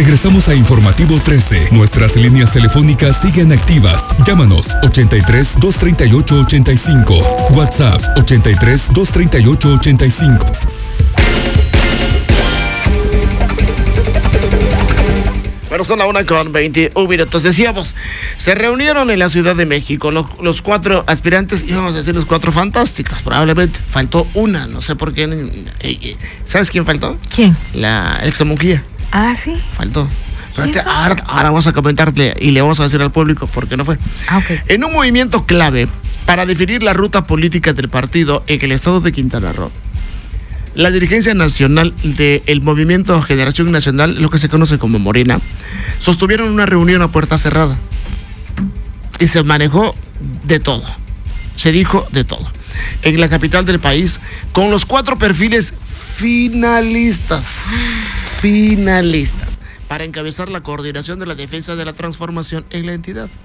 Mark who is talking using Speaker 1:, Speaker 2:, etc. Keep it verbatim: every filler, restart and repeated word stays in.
Speaker 1: Regresamos a Informativo trece. Nuestras líneas telefónicas siguen activas. Llámanos ochenta y tres, dos treinta y ocho, ochenta y cinco. WhatsApp ochenta y tres, dos treinta y ocho, ochenta y cinco.
Speaker 2: Pero son la una con veintiún minutos. Decíamos, se reunieron en la Ciudad de México los, los cuatro aspirantes, íbamos a decir los cuatro fantásticos, probablemente. Faltó una, no sé por qué. ¿Sabes quién faltó?
Speaker 3: ¿Quién?
Speaker 2: La Alexa Munguía.
Speaker 3: Ah, sí.
Speaker 2: Faltó. Pero te, ahora, ahora vamos a comentarle y le vamos a decir al público por qué no fue.
Speaker 3: Ah, ok.
Speaker 2: En un movimiento clave para definir la ruta política del partido en el estado de Quintana Roo, la dirigencia nacional del Movimiento Generación Nacional, lo que se conoce como Morena, sostuvieron una reunión a puerta cerrada y se manejó de todo, se dijo de todo, en la capital del país, con los cuatro perfiles finalistas, finalistas, para encabezar la coordinación de la defensa de la transformación en la entidad.